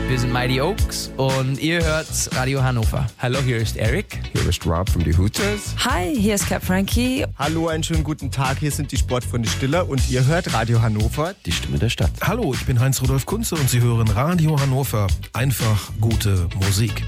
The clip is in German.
Wir sind Mighty Oaks und ihr hört Radio Hannover. Hallo, hier ist Eric. Hier ist Rob von The Hooters. Hi, hier ist Cap Frankie. Hallo, einen schönen guten Tag. Hier sind die Sportfreunde Stiller und ihr hört Radio Hannover, Die Stimme der Stadt. Hallo, ich bin Heinz-Rudolf Kunze und Sie hören Radio Hannover. Einfach gute Musik.